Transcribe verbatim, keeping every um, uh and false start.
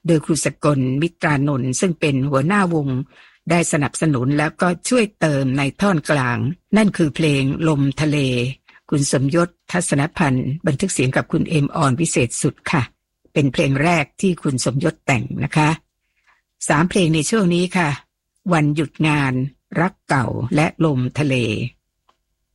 โดยครูสกลมิตรานนท์ซึ่งเป็นหัวหน้าวงได้สนับสนุนแล้วก็ช่วยเติมในท่อนกลางนั่นคือเพลงลมทะเลคุณสมยศทัศนพันธ์บันทึกเสียงกับคุณเอ็มออนวิเศษสุดค่ะเป็นเพลงแรกที่คุณสมยศแต่งนะคะสามเพลงในช่วงนี้ค่ะวันหยุดงานรักเก่าและลมทะเล